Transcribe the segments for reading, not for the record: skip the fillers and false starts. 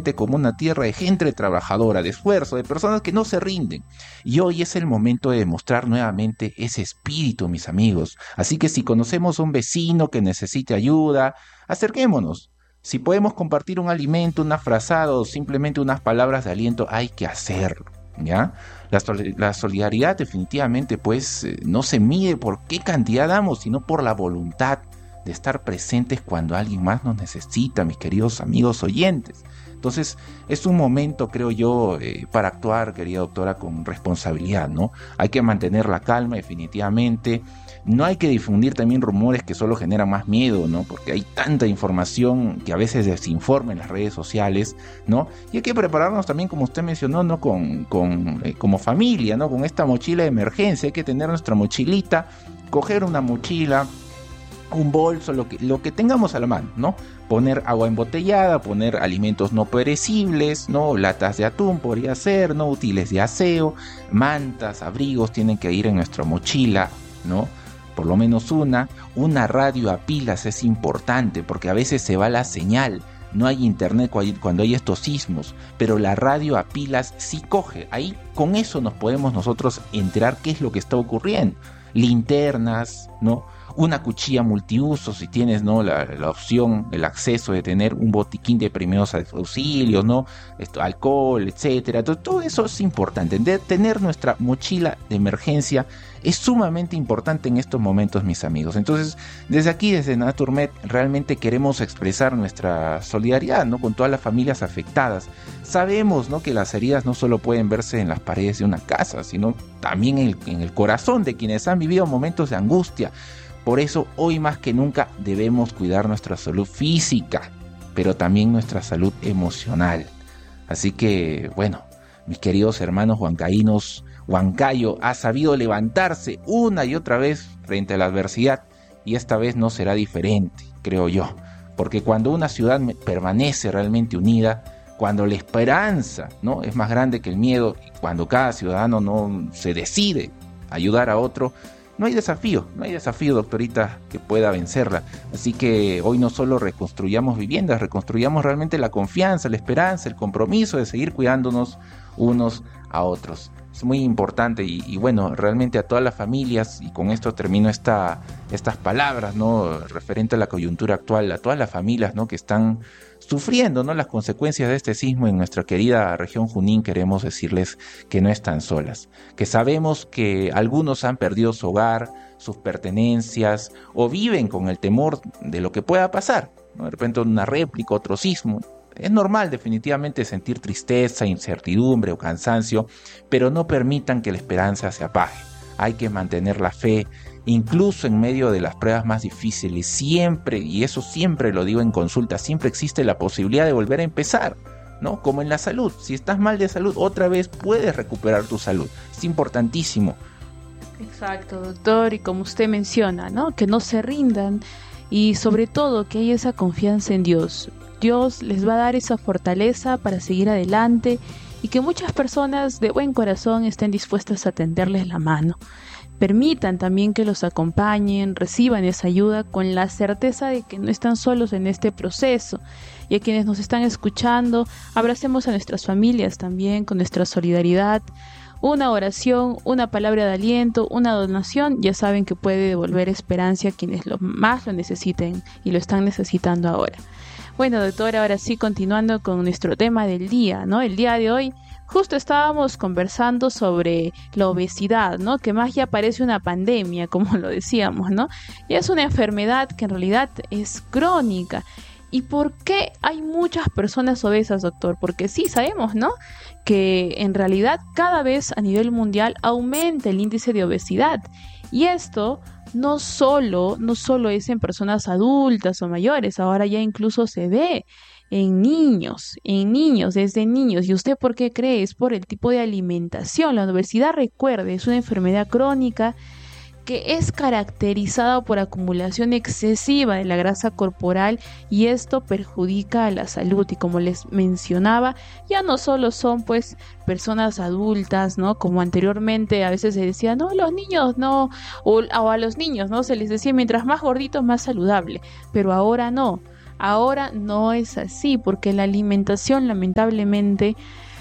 presente como una tierra de gente trabajadora, de esfuerzo, de personas que no se rinden. Y hoy es el momento de demostrar nuevamente ese espíritu, mis amigos. Así que si conocemos a un vecino que necesite ayuda, acerquémonos. Si podemos compartir un alimento, una frazada o simplemente unas palabras de aliento, hay que hacerlo, ¿ya? La solidaridad definitivamente pues no se mide por qué cantidad damos, sino por la voluntad de estar presentes cuando alguien más nos necesita, mis queridos amigos oyentes. Entonces es un momento, creo yo, para actuar, querida doctora, con responsabilidad, ¿no? Hay que mantener la calma definitivamente. No hay que difundir también rumores que solo generan más miedo, ¿no? Porque hay tanta información que a veces desinforma en las redes sociales, ¿no? Y hay que prepararnos también, como usted mencionó, ¿no? Como familia, ¿no? Con esta mochila de emergencia. Hay que tener nuestra mochilita, coger una mochila, un bolso, lo que tengamos a la mano, ¿no? Poner agua embotellada, poner alimentos no perecibles, ¿no? Latas de atún podría ser, ¿no? Útiles de aseo, mantas, abrigos tienen que ir en nuestra mochila, ¿no? Por lo menos una radio a pilas es importante porque a veces se va la señal, no hay internet cuando hay estos sismos, pero la radio a pilas sí coge, ahí con eso nos podemos nosotros enterar qué es lo que está ocurriendo. Linternas, ¿no? Una cuchilla multiuso si tienes, ¿no? la opción, el acceso de tener un botiquín de primeros auxilios, ¿no? Alcohol, etcétera. Todo eso es importante. Tener nuestra mochila de emergencia es sumamente importante en estos momentos, mis amigos. Entonces, desde aquí, desde Naturmed, realmente queremos expresar nuestra solidaridad, ¿no? Con todas las familias afectadas. Sabemos, ¿no? Que las heridas no solo pueden verse en las paredes de una casa, sino también en el corazón de quienes han vivido momentos de angustia. Por eso, hoy más que nunca debemos cuidar nuestra salud física, pero también nuestra salud emocional. Así que, bueno, mis queridos hermanos huancaínos, Huancayo ha sabido levantarse una y otra vez frente a la adversidad, y esta vez no será diferente, creo yo, porque cuando una ciudad permanece realmente unida, cuando la esperanza, ¿no? es más grande que el miedo, y cuando cada ciudadano no se decide ayudar a otro, no hay desafío, doctorita, que pueda vencerla. Así que hoy no solo reconstruyamos viviendas, reconstruyamos realmente la confianza, la esperanza, el compromiso de seguir cuidándonos unos a otros. Es muy importante y bueno, realmente a todas las familias, y con esto termino estas palabras, ¿no? Referente a la coyuntura actual, a todas las familias, ¿no? Que están sufriendo, ¿no? Las consecuencias de este sismo en nuestra querida región Junín. Queremos decirles que no están solas, que sabemos que algunos han perdido su hogar, sus pertenencias, o viven con el temor de lo que pueda pasar, ¿no? De repente una réplica, otro sismo. Es normal definitivamente sentir tristeza, incertidumbre o cansancio, pero no permitan que la esperanza se apague. Hay que mantener la fe, incluso en medio de las pruebas más difíciles. Siempre, y eso siempre lo digo en consulta, siempre existe la posibilidad de volver a empezar, ¿no? Como en la salud. Si estás mal de salud, otra vez puedes recuperar tu salud. Es importantísimo. Exacto, doctor, y como usted menciona, ¿no? Que no se rindan y sobre todo que haya esa confianza en Dios. Dios les va a dar esa fortaleza para seguir adelante y que muchas personas de buen corazón estén dispuestas a tenderles la mano. Permitan también que los acompañen, reciban esa ayuda con la certeza de que no están solos en este proceso. Y a quienes nos están escuchando, abracemos a nuestras familias también con nuestra solidaridad. Una oración, una palabra de aliento, una donación, ya saben que puede devolver esperanza a quienes más lo necesiten y lo están necesitando ahora. Bueno, doctora, ahora sí, continuando con nuestro tema del día, ¿no? El día de hoy justo estábamos conversando sobre la obesidad, ¿no? Que más ya parece una pandemia, como lo decíamos, ¿no? Y es una enfermedad que en realidad es crónica. ¿Y por qué hay muchas personas obesas, doctor? Porque sí sabemos, ¿no? Que en realidad cada vez a nivel mundial aumenta el índice de obesidad. Y esto no solo es en personas adultas o mayores, ahora ya incluso se ve en niños, desde niños. ¿Y usted por qué cree? Es por el tipo de alimentación. La obesidad, recuerde, es una enfermedad crónica que es caracterizada por acumulación excesiva de la grasa corporal y esto perjudica a la salud. Y como les mencionaba, ya no solo son pues personas adultas, ¿no? Como anteriormente a veces se decía, no, los niños no, o a los niños, ¿no? Se les decía mientras más gorditos más saludable, pero ahora no. Ahora no es así, porque la alimentación, lamentablemente,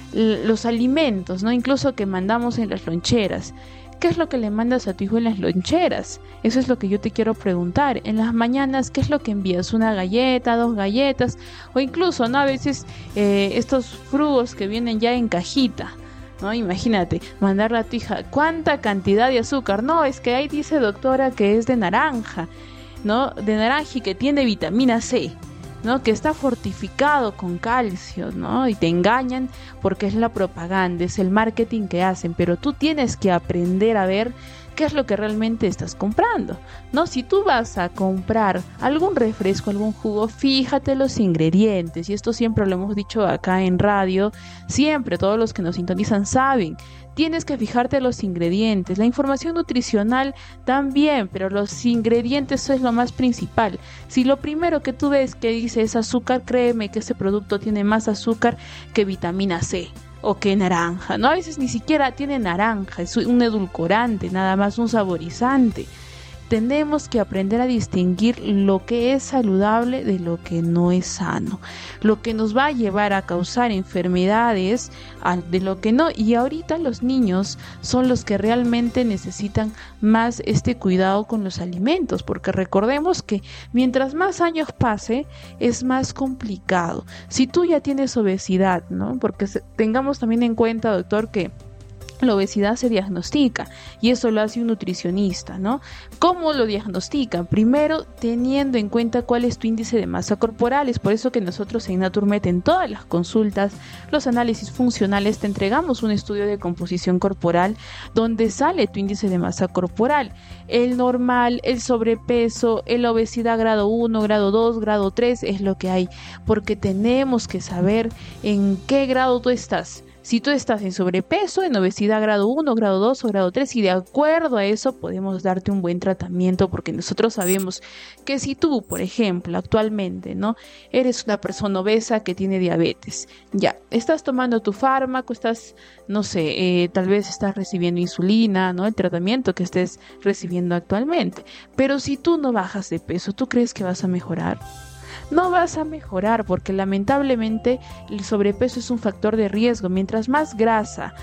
los alimentos, ¿no? Incluso que mandamos en las loncheras. ¿Qué es lo que le mandas a tu hijo en las loncheras? Eso es lo que yo te quiero preguntar. En las mañanas, ¿qué es lo que envías? ¿Una galleta, 2 galletas? O incluso, ¿no? A veces estos frugos que vienen ya en cajita, ¿no? Imagínate, mandarle a tu hija, ¿cuánta cantidad de azúcar? No, es que ahí dice doctora que es de naranja, ¿no? De naranja y que tiene vitamina C, ¿no? Que está fortificado con calcio, ¿no? Y te engañan porque es la propaganda, es el marketing que hacen, pero tú tienes que aprender a ver qué es lo que realmente estás comprando, ¿no? Si tú vas a comprar algún refresco, algún jugo, fíjate los ingredientes, y esto siempre lo hemos dicho acá en radio, siempre todos los que nos sintonizan saben. Tienes que fijarte los ingredientes, la información nutricional también, pero los ingredientes es lo más principal. Si lo primero que tú ves que dice es azúcar, créeme que ese producto tiene más azúcar que vitamina C o que naranja, ¿no? A veces ni siquiera tiene naranja, es un edulcorante, nada más un saborizante. Tenemos que aprender a distinguir lo que es saludable de lo que no es sano, lo que nos va a llevar a causar enfermedades de lo que no. Y ahorita los niños son los que realmente necesitan más este cuidado con los alimentos, porque recordemos que mientras más años pase es más complicado. Si tú ya tienes obesidad, ¿no? Porque tengamos también en cuenta, doctor, que la obesidad se diagnostica y eso lo hace un nutricionista, ¿no? ¿Cómo lo diagnostican? Primero, teniendo en cuenta cuál es tu índice de masa corporal. Es por eso que nosotros en Naturmed, en todas las consultas, los análisis funcionales, te entregamos un estudio de composición corporal donde sale tu índice de masa corporal, el normal, el sobrepeso, la obesidad grado 1, grado 2, grado 3, es lo que hay, porque tenemos que saber en qué grado tú estás. Si tú estás en sobrepeso, en obesidad grado 1, grado 2 o grado 3, y de acuerdo a eso podemos darte un buen tratamiento, porque nosotros sabemos que si tú, por ejemplo, actualmente, ¿no? Eres una persona obesa que tiene diabetes, ya, estás tomando tu fármaco, estás, no sé, tal vez estás recibiendo insulina, ¿no? El tratamiento que estés recibiendo actualmente, pero si tú no bajas de peso, ¿tú crees que vas a mejorar? No vas a mejorar, porque lamentablemente el sobrepeso es un factor de riesgo. Mientras más grasa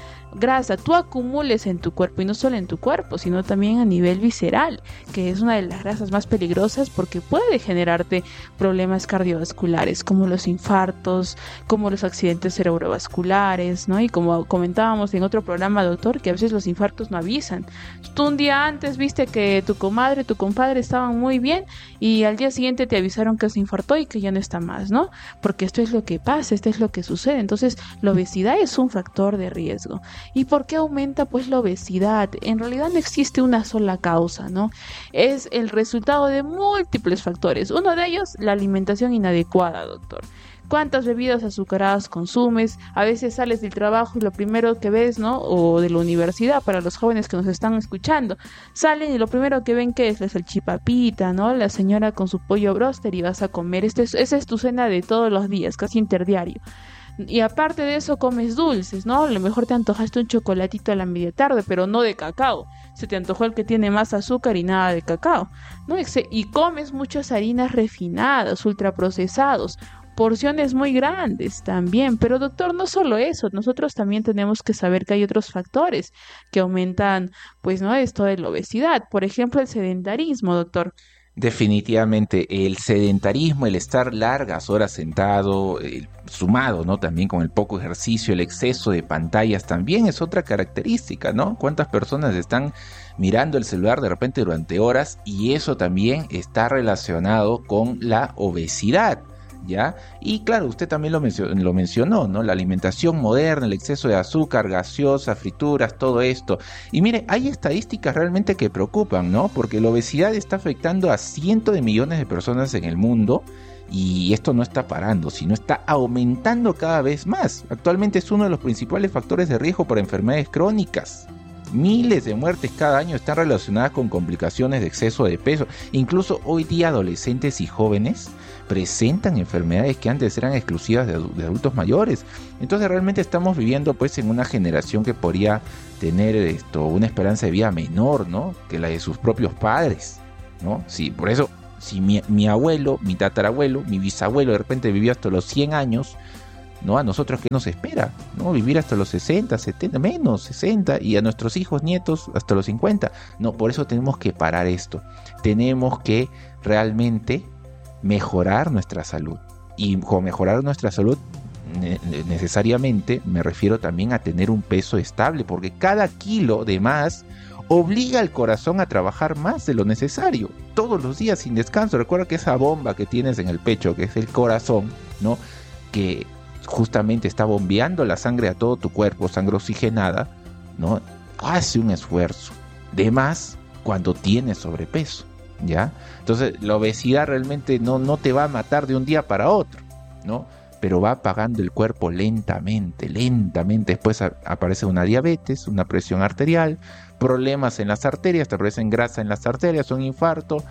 tú acumules en tu cuerpo, y no solo en tu cuerpo, sino también a nivel visceral, que es una de las grasas más peligrosas porque puede generarte problemas cardiovasculares como los infartos, como los accidentes cerebrovasculares, ¿no? Y como comentábamos en otro programa, doctor, que a veces los infartos no avisan. Tú un día antes viste que tu comadre, tu compadre estaban muy bien y al día siguiente te avisaron que se infartó y que ya no está más, ¿no? Porque esto es lo que pasa, esto es lo que sucede. Entonces, la obesidad es un factor de riesgo. ¿Y por qué aumenta pues la obesidad? En realidad no existe una sola causa, ¿no? Es el resultado de múltiples factores. Uno de ellos, la alimentación inadecuada, doctor. ¿Cuántas bebidas azucaradas consumes? A veces sales del trabajo y lo primero que ves, ¿no? O de la universidad, para los jóvenes que nos están escuchando, salen y lo primero que ven que es la salchipapita, ¿no? La señora con su pollo bróster y vas a comer. Esa es tu cena de todos los días, casi interdiario. Y aparte de eso comes dulces, ¿no? A lo mejor te antojaste un chocolatito a la media tarde, pero no de cacao. Se te antojó el que tiene más azúcar y nada de cacao, ¿no? Y comes muchas harinas refinadas, ultraprocesados, porciones muy grandes también. Pero doctor, no solo eso, nosotros también tenemos que saber que hay otros factores que aumentan, pues, ¿no? Esto de la obesidad. Por ejemplo, el sedentarismo, doctor. Definitivamente el sedentarismo, el estar largas horas sentado, sumado, ¿no? También con el poco ejercicio, el exceso de pantallas también es otra característica, ¿no? ¿Cuántas personas están mirando el celular de repente durante horas? Y eso también está relacionado con la obesidad, ¿ya? Y claro, usted también lo mencionó, ¿no? La alimentación moderna, el exceso de azúcar, gaseosa, frituras, todo esto. Y mire, hay estadísticas realmente que preocupan, ¿no? Porque la obesidad está afectando a cientos de millones de personas en el mundo, y esto no está parando, sino está aumentando cada vez más. Actualmente es uno de los principales factores de riesgo para enfermedades crónicas. Miles de muertes cada año están relacionadas con complicaciones de exceso de peso. Incluso hoy día adolescentes y jóvenes presentan enfermedades que antes eran exclusivas de adultos mayores. Entonces realmente estamos viviendo pues en una generación que podría tener una esperanza de vida menor, ¿no? Que la de sus propios padres, ¿no? Sí, por eso Si mi abuelo, mi tatarabuelo, mi bisabuelo de repente vivió hasta los 100 años, ¿no? A nosotros, ¿qué nos espera? ¿No? Vivir hasta los 60, 70, menos 60, y a nuestros hijos, nietos, hasta los 50. No, por eso tenemos que parar esto. Tenemos que realmente mejorar nuestra salud. Y con mejorar nuestra salud, necesariamente me refiero también a tener un peso estable, porque cada kilo de más obliga al corazón a trabajar más de lo necesario, todos los días sin descanso. Recuerda que esa bomba que tienes en el pecho, que es el corazón, ¿no? Que justamente está bombeando la sangre a todo tu cuerpo, sangre oxigenada, ¿no? Hace un esfuerzo de más cuando tienes sobrepeso, ¿ya? Entonces la obesidad realmente no te va a matar de un día para otro, ¿no? Pero va apagando el cuerpo lentamente. Después aparece una diabetes, una presión arterial, problemas en las arterias, te aparecen grasa en las arterias, un infarto,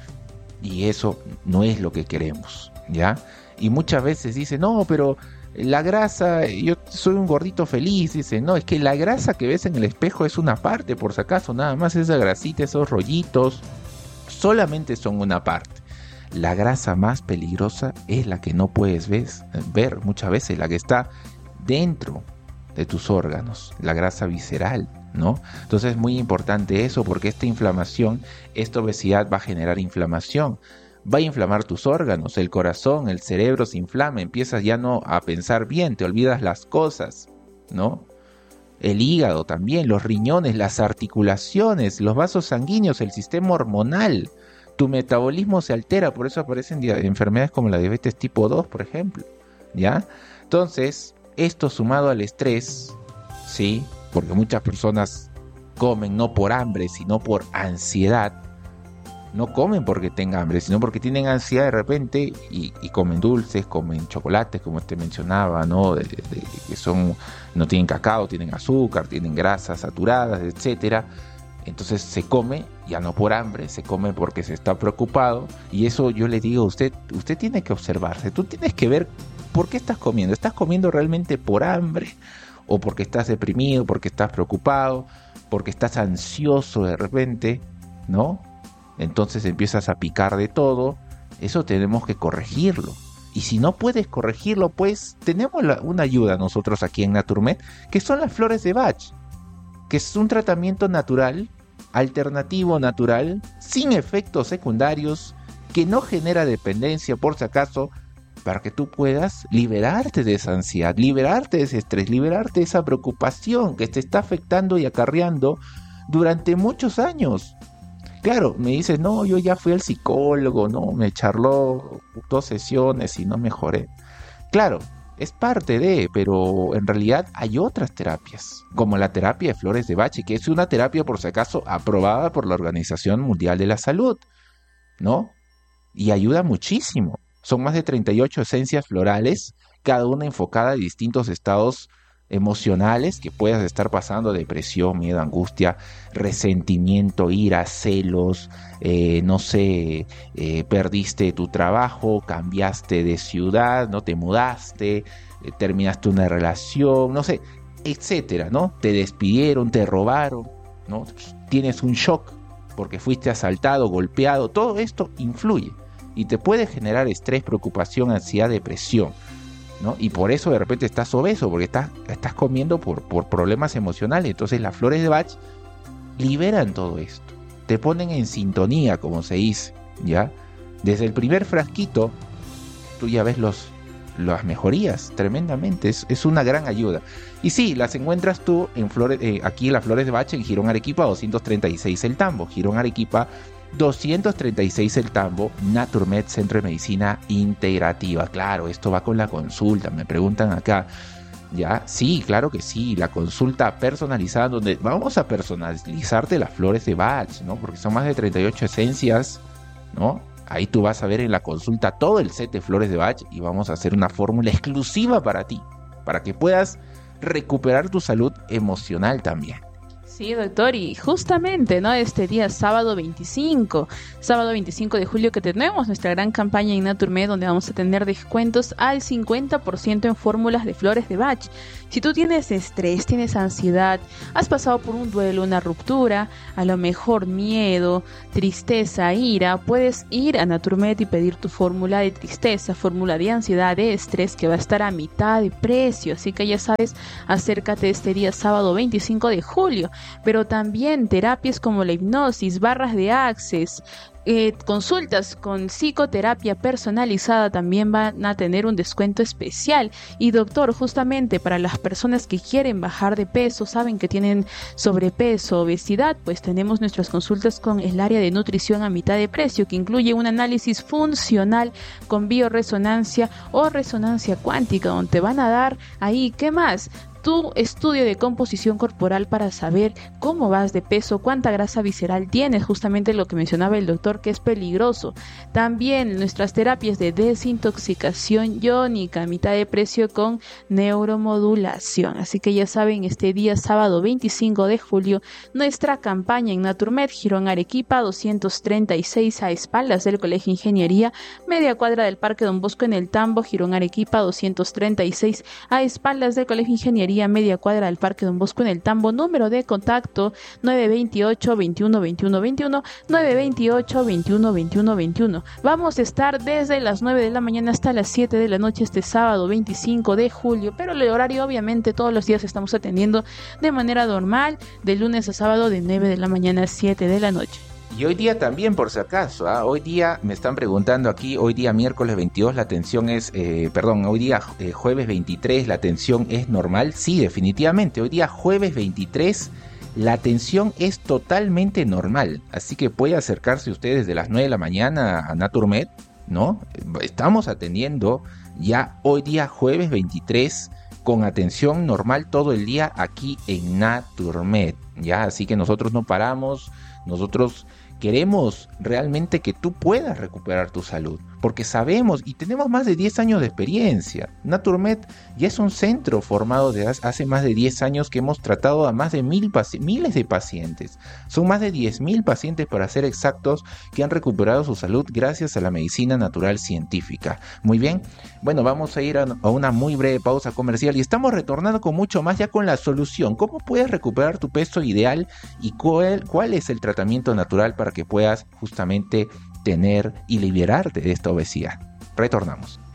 y eso no es lo que queremos, ¿ya? Y muchas veces dicen, no, pero la grasa, yo soy un gordito feliz, dicen, no, es que la grasa que ves en el espejo es una parte, por si acaso, nada más esa grasita, esos rollitos, solamente son una parte. La grasa más peligrosa es la que no puedes ver muchas veces, la que está dentro de tus órganos, la grasa visceral, ¿no? Entonces es muy importante eso, porque esta inflamación, esta obesidad va a generar inflamación, va a inflamar tus órganos, el corazón, el cerebro se inflama, empiezas ya no a pensar bien, te olvidas las cosas, ¿no? El hígado también, los riñones, las articulaciones, los vasos sanguíneos, el sistema hormonal. Tu metabolismo se altera, por eso aparecen enfermedades como la diabetes tipo 2, por ejemplo, ¿ya? Entonces, esto sumado al estrés, ¿sí? Porque muchas personas comen no por hambre, sino por ansiedad. No comen porque tengan hambre, sino porque tienen ansiedad de repente y comen dulces, comen chocolates, como te mencionaba, ¿no? Que no tienen cacao, tienen azúcar, tienen grasas saturadas, etcétera. Entonces se come ya no por hambre, se come porque se está preocupado, y eso yo le digo a usted tiene que observarse, tú tienes que ver por qué estás comiendo realmente por hambre, o porque estás deprimido, porque estás preocupado, porque estás ansioso de repente, ¿no? Entonces empiezas a picar de todo. Eso tenemos que corregirlo, y si no puedes corregirlo, pues tenemos una ayuda nosotros aquí en Naturmed, que son las flores de Bach, que es un tratamiento natural, alternativo natural, sin efectos secundarios, que no genera dependencia, por si acaso, para que tú puedas liberarte de esa ansiedad, liberarte de ese estrés, liberarte de esa preocupación que te está afectando y acarreando durante muchos años. Claro, me dices, no, yo ya fui al psicólogo, no, me charló 2 sesiones y no mejoré. Claro, es parte de, pero en realidad hay otras terapias, como la terapia de flores de Bach, que es una terapia, por si acaso, aprobada por la Organización Mundial de la Salud, ¿no? Y ayuda muchísimo. Son más de 38 esencias florales, cada una enfocada a distintos estados emocionales que puedas estar pasando: depresión, miedo, angustia, resentimiento, ira, celos, perdiste tu trabajo, cambiaste de ciudad, no te mudaste, terminaste una relación, no sé, etcétera, ¿no? Te despidieron, te robaron, ¿no? Tienes un shock porque fuiste asaltado, golpeado. Todo esto influye y te puede generar estrés, preocupación, ansiedad, depresión, ¿no? Y por eso de repente estás obeso, porque estás comiendo por problemas emocionales. Entonces las flores de Bach liberan todo esto, te ponen en sintonía, como se dice, ¿ya? Desde el primer frasquito tú ya ves las mejorías tremendamente, es una gran ayuda. Y sí, las encuentras tú aquí en las flores de Bach, en Girón Arequipa 236 El Tambo, Girón Arequipa 236 El Tambo, Naturmed, Centro de Medicina Integrativa. Claro, esto va con la consulta, me preguntan acá. Ya, sí, claro que sí, la consulta personalizada, donde vamos a personalizarte las flores de Bach, ¿no? Porque son más de 38 esencias, ¿no? Ahí tú vas a ver en la consulta todo el set de flores de Bach, y vamos a hacer una fórmula exclusiva para ti, para que puedas recuperar tu salud emocional también. Sí, doctor, y justamente, ¿no? Este día, sábado 25 de julio, que tenemos nuestra gran campaña en Naturmed, donde vamos a tener descuentos al 50% en fórmulas de flores de Bach. Si tú tienes estrés, tienes ansiedad, has pasado por un duelo, una ruptura, a lo mejor miedo, tristeza, ira, puedes ir a Naturmed y pedir tu fórmula de tristeza, fórmula de ansiedad, de estrés, que va a estar a mitad de precio. Así que ya sabes, acércate este día, sábado 25 de julio. Pero también terapias como la hipnosis, barras de Access, consultas con psicoterapia personalizada también van a tener un descuento especial. Y doctor, justamente para las personas que quieren bajar de peso, saben que tienen sobrepeso, obesidad, pues tenemos nuestras consultas con el área de nutrición a mitad de precio, que incluye un análisis funcional con bioresonancia o resonancia cuántica, donde te van a dar ahí, ¿qué más? Tu estudio de composición corporal para saber cómo vas de peso, cuánta grasa visceral tienes, justamente lo que mencionaba el doctor, que es peligroso. También nuestras terapias de desintoxicación iónica, a mitad de precio con neuromodulación. Así que ya saben, este día sábado 25 de julio, nuestra campaña en Naturmed, Girón Arequipa 236, a espaldas del Colegio Ingeniería, media cuadra del Parque Don Bosco en el Tambo. Girón Arequipa 236, a espaldas del Colegio Ingeniería, media cuadra del Parque Don Bosco en el Tambo. Número de contacto 928 21 21 21, 928 21 21 21. Vamos a estar desde las 9 de la mañana hasta las 7 de la noche este sábado 25 de julio, pero el horario obviamente todos los días estamos atendiendo de manera normal, de lunes a sábado de 9 de la mañana a 7 de la noche. Y hoy día también, por si acaso, hoy día me están preguntando aquí, hoy día miércoles 22 la atención es, hoy día jueves 23 la atención es normal. Sí, definitivamente, hoy día jueves 23 la atención es totalmente normal. Así que puede acercarse usted desde las 9 de la mañana a Naturmed, ¿no? Estamos atendiendo ya hoy día jueves 23 con atención normal todo el día aquí en Naturmed, ¿ya? Así que nosotros no paramos, nosotros queremos realmente que tú puedas recuperar tu salud, porque sabemos y tenemos más de 10 años de experiencia. Naturmed ya es un centro formado de hace más de 10 años que hemos tratado a más de miles de pacientes. Son más de 10.000 pacientes, para ser exactos, que han recuperado su salud gracias a la medicina natural científica. Muy bien, bueno, vamos a ir a una muy breve pausa comercial y estamos retornando con mucho más, ya con la solución. ¿Cómo puedes recuperar tu peso ideal y cuál es el tratamiento natural para que puedas justamente tener y liberarte de esta obesidad? Retornamos.